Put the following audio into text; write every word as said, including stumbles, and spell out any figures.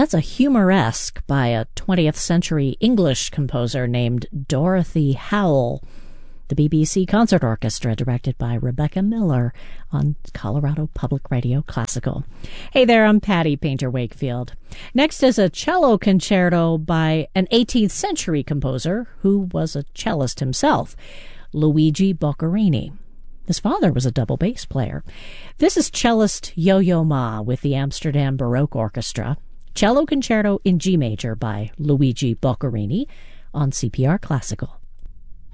That's a humoresque by a twentieth century English composer named Dorothy Howell. The B B C Concert Orchestra, directed by Rebecca Miller on Colorado Public Radio Classical. Hey there, I'm Patty Painter Wakefield. Next is a cello concerto by an eighteenth century composer who was a cellist himself, Luigi Boccherini. His father was a double bass player. This is cellist Yo-Yo Ma with the Amsterdam Baroque Orchestra, Cello Concerto in G major by Luigi Boccherini on C P R Classical.